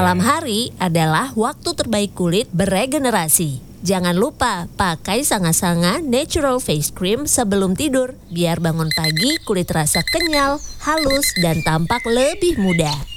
Malam hari adalah waktu terbaik kulit beregenerasi. Jangan lupa pakai Sanga-Sanga Natural Face Cream sebelum tidur biar bangun pagi kulit terasa kenyal, halus, dan tampak lebih muda.